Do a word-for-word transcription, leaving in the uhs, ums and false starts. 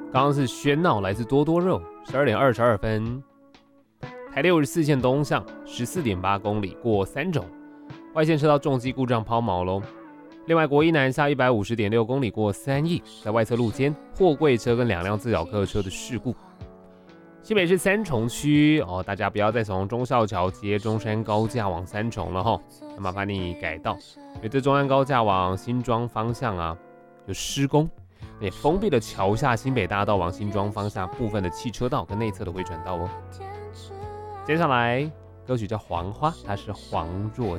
刚刚是喧闹来自多多肉，十二点二十二分。台六十四线东向十四点八公里过三种，外线车道重机故障抛锚喽。另外，国一南下一百五十点六公里过三义，在外侧路肩货柜车跟两辆自小客车的事故。新北市三重区哦，大家不要再从忠孝桥接中山高架往三重了哈，那麻烦你改道，因为这中山高架往新庄方向啊有施工，也封闭了桥下新北大道往新庄方向部分的汽车道跟内侧的回转道哦。接下来歌曲叫《黄花》，它是黄若